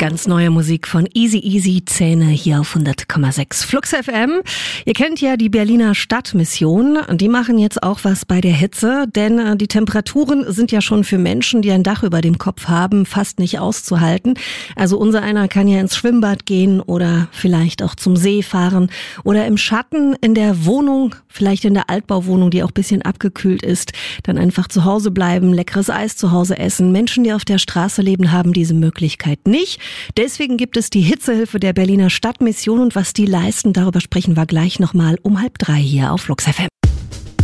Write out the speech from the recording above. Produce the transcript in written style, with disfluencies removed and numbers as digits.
Ganz neue Musik von Easy Easy Zähne hier auf 100,6 Flux FM. Ihr kennt ja die Berliner Stadtmission. Die machen jetzt auch was bei der Hitze, denn die Temperaturen sind ja schon für Menschen, die ein Dach über dem Kopf haben, fast nicht auszuhalten. Also unser einer kann ja ins Schwimmbad gehen oder vielleicht auch zum See fahren oder im Schatten in der Wohnung, vielleicht in der Altbauwohnung, die auch ein bisschen abgekühlt ist, dann einfach zu Hause bleiben, leckeres Eis zu Hause essen. Menschen, die auf der Straße leben, haben diese Möglichkeit nicht. Deswegen gibt es die Hitzehilfe der Berliner Stadtmission und was die leisten, darüber sprechen wir gleich nochmal um 2:30 hier auf Flux FM.